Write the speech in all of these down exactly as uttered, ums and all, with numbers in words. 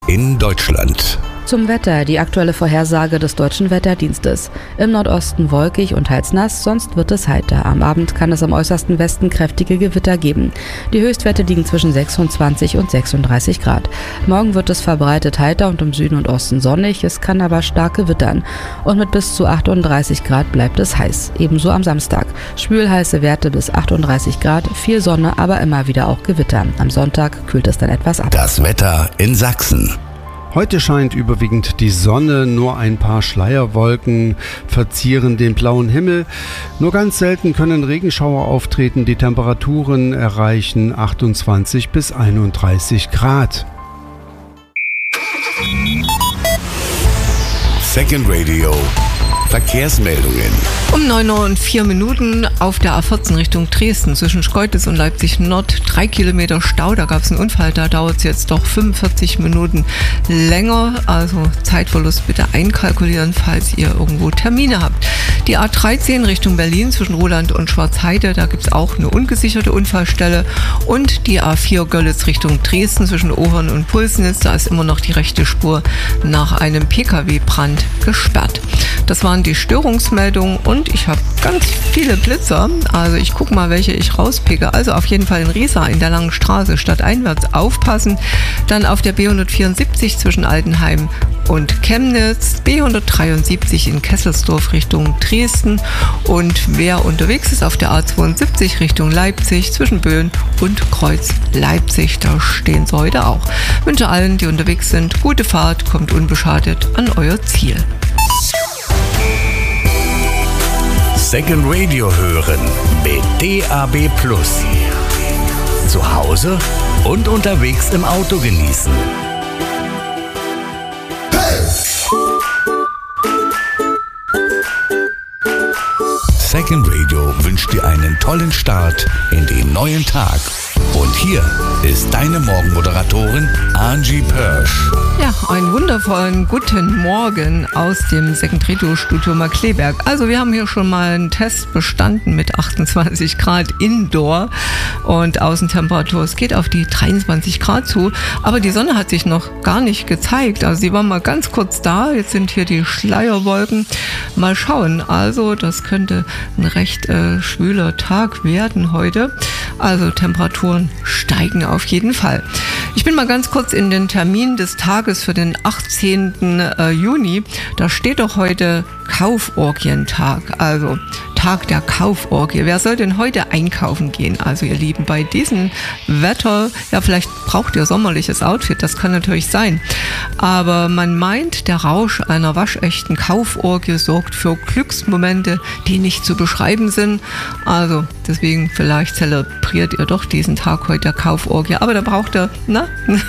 in Deutschland. Zum Wetter, die aktuelle Vorhersage des Deutschen Wetterdienstes. Im Nordosten wolkig und teils nass, sonst wird es heiter. Am Abend kann es am äußersten Westen kräftige Gewitter geben. Die Höchstwerte liegen zwischen sechsundzwanzig und sechsunddreißig Grad. Morgen wird es verbreitet heiter und im Süden und Osten sonnig, es kann aber stark gewittern. Und mit bis zu achtunddreißig Grad bleibt es heiß. Ebenso am Samstag. Schwülheiße Werte bis achtunddreißig Grad, viel Sonne, aber immer wieder auch Gewitter. Am Sonntag kühlt es dann etwas ab. Das Wetter in Sachsen. Heute scheint überwiegend die Sonne, nur ein paar Schleierwolken verzieren den blauen Himmel. Nur ganz selten können Regenschauer auftreten, die Temperaturen erreichen achtundzwanzig bis einunddreißig Grad. Second Radio. Verkehrsmeldungen. Um neun Uhr und vier Minuten auf der A vierzehn Richtung Dresden zwischen Schkeuditz und Leipzig Nord. Drei Kilometer Stau, da gab es einen Unfall, da dauert es jetzt doch fünfundvierzig Minuten länger. Also Zeitverlust bitte einkalkulieren, falls ihr irgendwo Termine habt. Die A dreizehn Richtung Berlin zwischen Roland und Schwarzheide, da gibt es auch eine ungesicherte Unfallstelle. Und die A vier Görlitz Richtung Dresden zwischen Ohorn und Pulsnitz, da ist immer noch die rechte Spur nach einem Pkw-Brand gesperrt. Das waren die Störungsmeldungen und ich habe ganz viele Blitzer. Also ich gucke mal, welche ich rauspicke. Also auf jeden Fall in Riesa in der Langen Straße stadteinwärts aufpassen. Dann auf der B hundertvierundsiebzig zwischen Altenheim und Chemnitz, B hundertdreiundsiebzig in Kesselsdorf Richtung Dresden. Und wer unterwegs ist auf der A zweiundsiebzig Richtung Leipzig zwischen Böen und Kreuz Leipzig, da stehen sie heute auch. Ich wünsche allen, die unterwegs sind, gute Fahrt, kommt unbeschadet an euer Ziel. Second Radio hören mit D A B Plus. Zu Hause und unterwegs im Auto genießen. Hey! Second Radio wünscht dir einen tollen Start in den neuen Tag. Und hier ist deine Morgenmoderatorin Angie Pörsch. Ja, einen wundervollen guten Morgen aus dem Second Radio Studio Markkleeberg. Also wir haben hier schon mal einen Test bestanden mit achtundzwanzig Grad Indoor und Außentemperatur. Es geht auf die dreiundzwanzig Grad zu, aber die Sonne hat sich noch gar nicht gezeigt. Also sie war mal ganz kurz da, jetzt sind hier die Schleierwolken. Mal schauen, also das könnte ein recht äh, schwüler Tag werden heute. Also Temperaturen steigen auf jeden Fall. Ich bin mal ganz kurz in den Termin des Tages für den achtzehnten Juni. Da steht doch heute Kauforgientag, also Tag der Kauforgie. Wer soll denn heute einkaufen gehen? Also ihr Lieben, bei diesem Wetter, ja vielleicht braucht ihr sommerliches Outfit, das kann natürlich sein. Aber man meint, der Rausch einer waschechten Kauforgie sorgt für Glücksmomente, die nicht zu beschreiben sind. Also deswegen vielleicht zelebriert ihr doch diesen Tag heute der Kauforgie. Aber da braucht ihr na,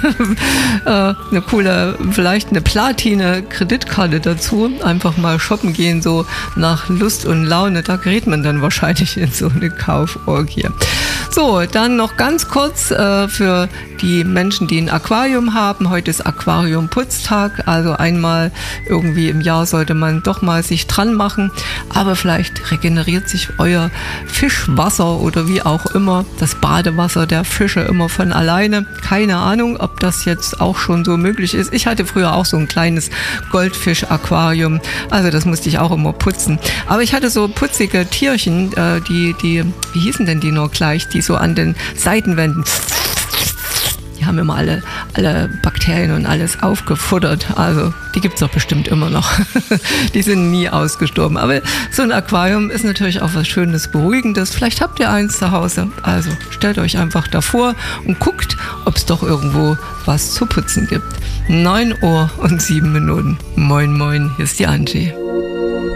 eine coole, vielleicht eine Platine-Kreditkarte dazu. Einfach mal shoppen gehen, so nach Lust und Laune. Da gerät man dann wahrscheinlich in so eine Kauforgie. So, dann noch ganz kurz äh, für die Menschen, die ein Aquarium haben. Heute ist Aquariumputztag, also einmal irgendwie im Jahr sollte man doch mal sich dran machen. Aber vielleicht regeneriert sich euer Fischwasser oder wie auch immer, das Badewasser der Fische immer von alleine. Keine Ahnung, ob das jetzt auch schon so möglich ist. Ich hatte früher auch so ein kleines Goldfisch-Aquarium, also das musste ich auch immer putzen. Aber ich hatte so putzige Tierchen, äh, die, die, wie hießen denn die noch gleich, die so an den Seitenwänden, die haben immer alle, alle Bakterien und alles aufgefuttert. Also die gibt es doch bestimmt immer noch. Die sind nie ausgestorben. Aber so ein Aquarium ist natürlich auch was Schönes, Beruhigendes. Vielleicht habt ihr eins zu Hause. Also stellt euch einfach davor und guckt, ob es doch irgendwo was zu putzen gibt. neun Uhr und sieben Minuten. Moin, moin, hier ist die Angie.